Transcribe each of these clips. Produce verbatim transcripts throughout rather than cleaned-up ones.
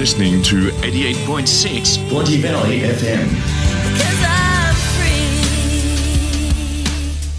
listening to eighty-eight point six Bounty Valley F M. Because I'm free.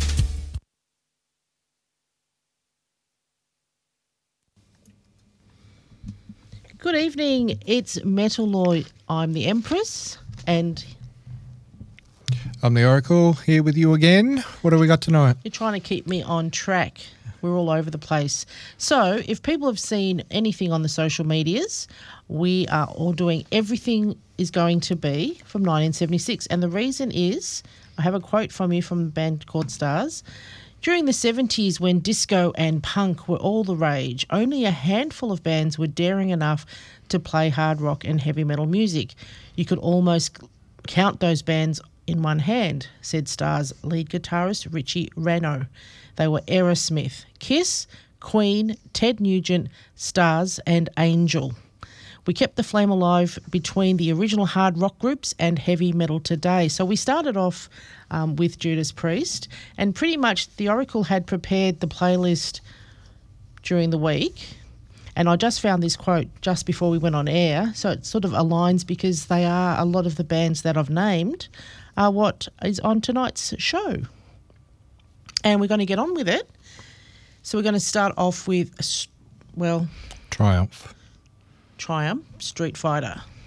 Good evening, it's Metalloy. I'm the Empress and I'm the Oracle, here with you again. What have we got tonight? you're trying to keep me on track. We're all over the place. So if people have seen anything on the social medias, we are all doing Everything is Going to Be from nineteen seventy-six. And the reason is, I have a quote from you from a band called Stars. During the seventies, when disco and punk were all the rage, only a handful of bands were daring enough to play hard rock and heavy metal music. You could almost count those bands in one hand, said Stars lead guitarist Richie Rano. They were Aerosmith, Kiss, Queen, Ted Nugent, Stars and Angel. We kept the flame alive between the original hard rock groups and heavy metal today. So we started off um, with Judas Priest, and pretty much the Oracle had prepared the playlist during the week. And I just found this quote just before we went on air, so it sort of aligns because they are, a lot of the bands that I've named are what is on tonight's show. And we're going to get on with it. So we're going to start off with, well... Triumph. Triumph, Street Fighter.